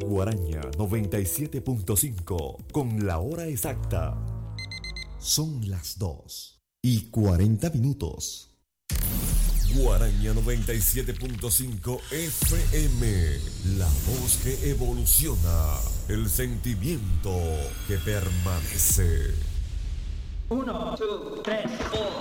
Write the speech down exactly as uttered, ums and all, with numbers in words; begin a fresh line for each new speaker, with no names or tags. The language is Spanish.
Guaraña noventa y siete punto cinco con la hora exacta. Son las dos y cuarenta minutos. Guaraña noventa y siete punto cinco F M, la voz que evoluciona, el sentimiento que permanece.
Uno, dos, tres, four.